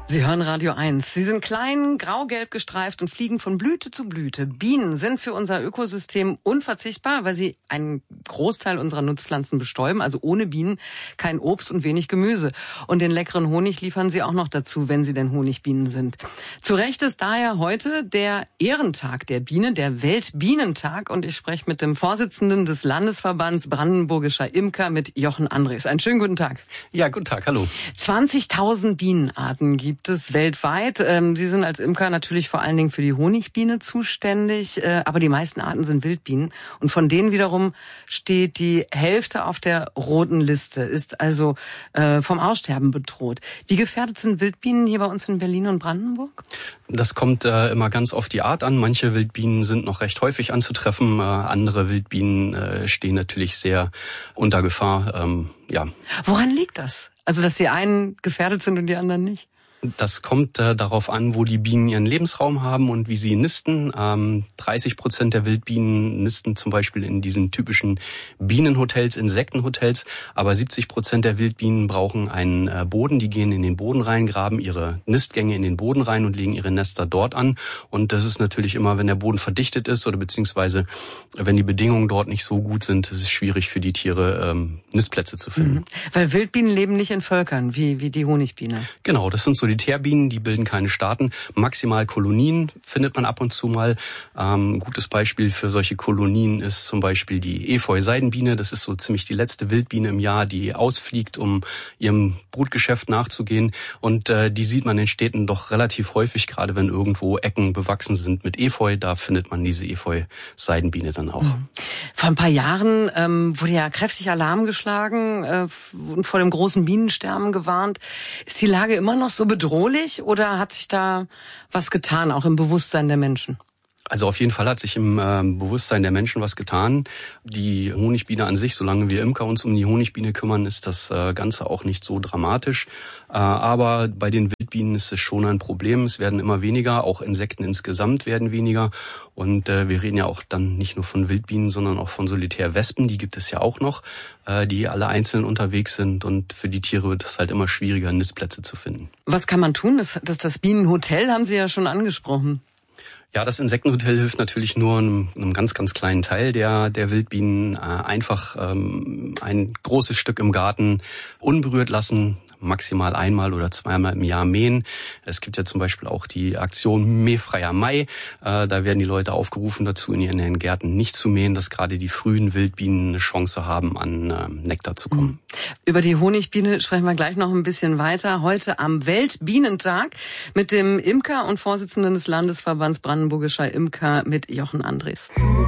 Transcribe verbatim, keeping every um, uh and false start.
Sie hören Radio eins. Sie sind klein, grau-gelb gestreift und fliegen von Blüte zu Blüte. Bienen sind für unser Ökosystem unverzichtbar, weil sie einen Großteil unserer Nutzpflanzen bestäuben. Also ohne Bienen kein Obst und wenig Gemüse. Und den leckeren Honig liefern sie auch noch dazu, wenn sie denn Honigbienen sind. Zu Recht ist daher heute der Ehrentag der Biene, der Weltbienentag. Und ich spreche mit dem Vorsitzenden des Landesverbands Brandenburgischer Imker, mit Jochen Andres. Einen schönen guten Tag. Ja, guten Tag, hallo. zwanzigtausend Bienenarten gibt es weltweit. Sie sind als Imker natürlich vor allen Dingen für die Honigbiene zuständig, aber die meisten Arten sind Wildbienen. Und von denen wiederum steht die Hälfte auf der roten Liste, ist also vom Aussterben bedroht. Wie gefährdet sind Wildbienen hier bei uns in Berlin und Brandenburg? Das kommt äh, immer ganz auf die Art an. Manche Wildbienen sind noch recht häufig anzutreffen. Äh, andere Wildbienen äh, stehen natürlich sehr unter Gefahr. Ähm, ja. Woran liegt das? Also, dass die einen gefährdet sind und die anderen nicht? Das kommt äh, darauf an, wo die Bienen ihren Lebensraum haben und wie sie nisten. Ähm, dreißig Prozent der Wildbienen nisten zum Beispiel in diesen typischen Bienenhotels, Insektenhotels. Aber siebzig Prozent der Wildbienen brauchen einen äh, Boden. Die gehen in den Boden rein, graben ihre Nistgänge in den Boden rein und legen ihre Nester dort an. Und das ist natürlich immer, wenn der Boden verdichtet ist oder beziehungsweise wenn die Bedingungen dort nicht so gut sind, ist es schwierig für die Tiere, ähm, Nistplätze zu finden. Mhm. Weil Wildbienen leben nicht in Völkern, wie, wie die Honigbiene. Genau, das sind so die Teerbienen, die bilden keine Staaten. Maximal Kolonien findet man ab und zu mal. Ähm, ein gutes Beispiel für solche Kolonien ist zum Beispiel die Efeu-Seidenbiene. Das ist so ziemlich die letzte Wildbiene im Jahr, die ausfliegt, um ihrem Brutgeschäft nachzugehen. Und äh, die sieht man in Städten doch relativ häufig, gerade wenn irgendwo Ecken bewachsen sind mit Efeu. Da findet man diese Efeu-Seidenbiene dann auch. Mhm. Vor ein paar Jahren ähm, wurde ja kräftig Alarm geschlagen äh, und vor dem großen Bienensterben gewarnt. Ist die Lage immer noch so bedrohlich oder hat sich da was getan, auch im Bewusstsein der Menschen? Also auf jeden Fall hat sich im äh, Bewusstsein der Menschen was getan. Die Honigbiene an sich, solange wir Imker uns um die Honigbiene kümmern, ist das äh, Ganze auch nicht so dramatisch. Äh, aber bei den Wildbienen ist es schon ein Problem. Es werden immer weniger, auch Insekten insgesamt werden weniger. Und äh, wir reden ja auch dann nicht nur von Wildbienen, sondern auch von Solitärwespen. Die gibt es ja auch noch, äh, die alle einzeln unterwegs sind. Und für die Tiere wird es halt immer schwieriger, Nistplätze zu finden. Was kann man tun? Das, das, das Bienenhotel haben Sie ja schon angesprochen. Ja, das Insektenhotel hilft natürlich nur einem, einem ganz, ganz kleinen Teil der der Wildbienen. Äh, einfach ähm, ein großes Stück im Garten unberührt lassen, maximal einmal oder zweimal im Jahr mähen. Es gibt ja zum Beispiel auch die Aktion Mähfreier Mai. Äh, da werden die Leute aufgerufen dazu, in ihren Gärten nicht zu mähen, dass gerade die frühen Wildbienen eine Chance haben, an äh, Nektar zu kommen. Über die Honigbiene sprechen wir gleich noch ein bisschen weiter. Heute am Weltbienentag mit dem Imker und Vorsitzenden des Landesverbands Brandenburgischer Imker, mit Jochen Andres.